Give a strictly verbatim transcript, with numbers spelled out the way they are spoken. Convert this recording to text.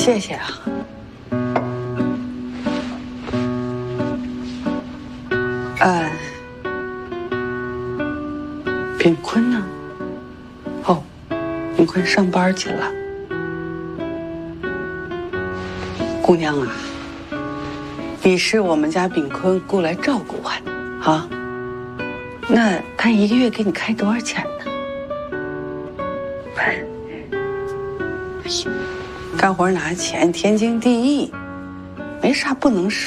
谢谢啊。呃，炳坤呢？哦，炳坤上班去了。姑娘啊，你是我们家炳坤雇来照顾我的啊？那他一个月给你开多少钱呢？哎呀，干活拿钱天经地义，没啥不能说。